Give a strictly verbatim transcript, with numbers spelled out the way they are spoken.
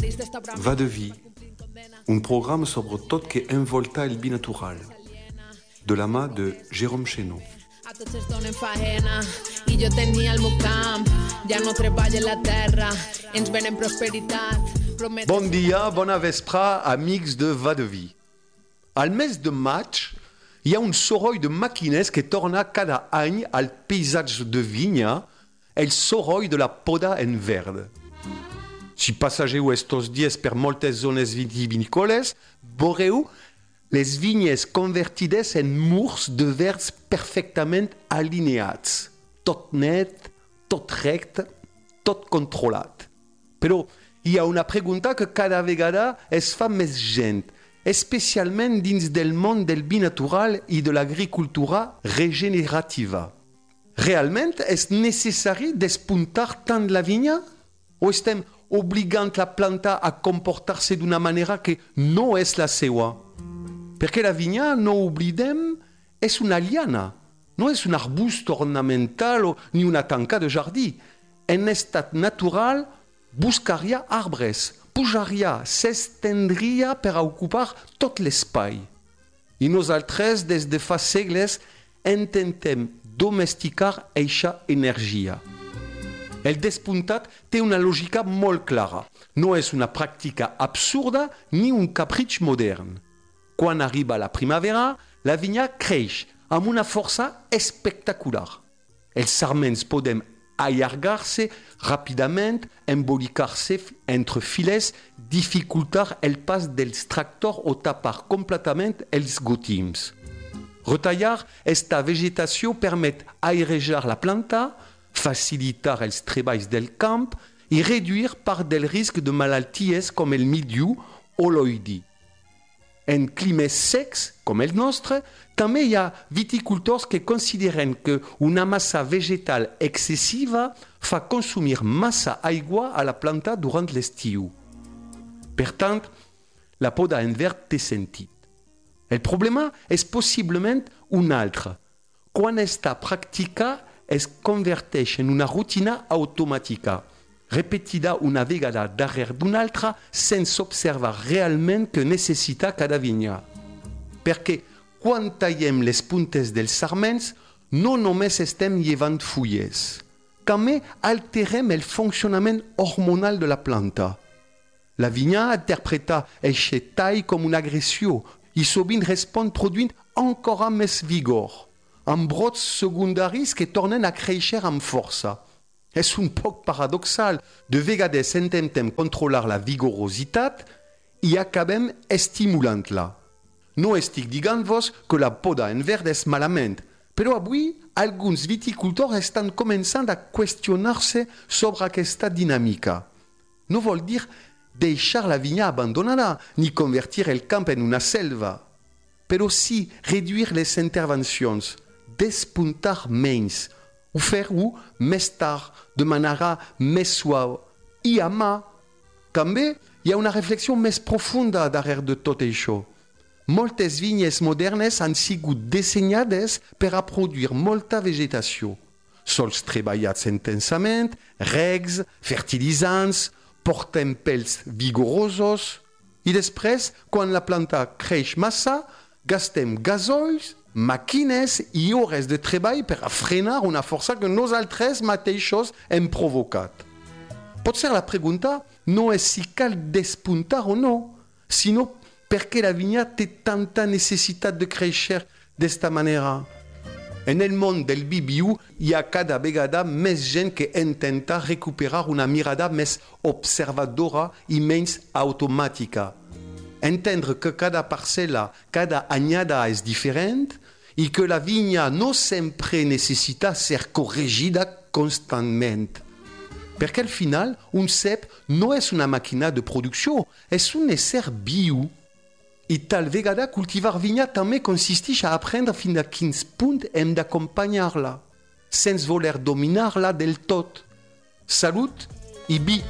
Va de vie, un programme sobre tot que envolta el vi natural, de la mà de Jérôme Chénaud. A tots es donen faena i jo tenia el meu camp, ja no treballa la terra, ens venen prosperitat. Promet... Bon dia, bona vespre, amics de Va de Vi. Al mes de maig, hi ha un soroll de màquines que torna cada any al paisatge de vinya, el soroll de la poda en verd. Si passageu estos dies per moltes zones vitivinicoles, veureu les vinyes convertides en murs de verds perfectament alineats. Tot net, tot recte, tot controlat. Però hi ha una pregunta que cada vegada es fa més gent, especialment dins del món del vi natural i de l'agricultura regenerativa. Realment és necessari despuntar tant la vinya? O estem obligant la planta a comportar-se d'una manera que no és la seua? Perquè la vinya, no oblidem, és una liana, no és un arbust ornamental o ni una tanca de jardí. En estat natural, buscaria arbres, pujaria, s'estendria per a ocupar tot l'espai. I nosaltres, des de fa segles, intentem domesticar eixa energia. El despuntat té una lògica molt clara. No és una pràctica absurda ni un capritx modern. Quan arriba la primavera, la vinya creix amb una força espectacular. Els sarments poden allargar-se ràpidament, embolicar-se entre filets, dificultar el pas dels tractors o tapar completament els gotims. Retallar esta vegetació permet airejar la planta, facilitar els treballs del camp i reduir part del risc de malalties com el mildiu o l'oïdi. En climes secs, com el nostre, també hi ha viticultors que consideren que una massa vegetal excessiva fa consumir massa aigua a la planta durant l'estiu. Per tant, la poda en verd té sentit. El problema és possiblement un altre. Quan esta pràctica es converteix en una rutina automàtica, repetida una vegada darrere d'una altra sense observar realment que necessita cada vinya. Perquè quan tallem les puntes dels sarments, no només estem llevant fulles, també alterem el funcionament hormonal de la planta. La vinya interpreta aquest tall com una agressió i sovint respon produint encara més vigor, amb brots secundaris que tornen a créixer amb força. És un poc paradoxal. De vegades intentem controlar la vigorositat i acabem estimulant-la. No estic dient-vos que la poda en verd és malament, però avui alguns viticultors estan començant a qüestionar-se sobre aquesta dinàmica. No vol dir deixar la vinya abandonada ni convertir el camp en una selva, però sí reduir les intervencions, despuntar menys, ho fer-ho més tard, de manera més suau i a mà. També hi ha una reflexió més profunda darrere de tot això. Moltes vinyes modernes han sigut dissenyades per a produir molta vegetació. Sols treballats intensament, regs, fertilitzants, porten pèls vigorosos i després, quan la planta creix massa, gastem gasoils, màquines i hores de treball per a frenar una força que nosaltres mateixos hem provocat. Potser la pregunta no és si cal despuntar o no, sinó perquè la vinya té tanta necessitat de créixer d'esta manera. En el món del vi viu hi ha cada vegada més gent que intenta recuperar una mirada més observadora i menys automàtica. Entendre que cada parcel·la, cada anyada és diferent i que la vinya no sempre necessita ser corregida constantment. Perquè al final, un cep no és una màquina de producció, és un ésser viu. I tal vegada cultivar vinya també consisteix a aprendre fins a quins punts hem d'acompanyar-la, sense voler dominar-la del tot. Salut i vi!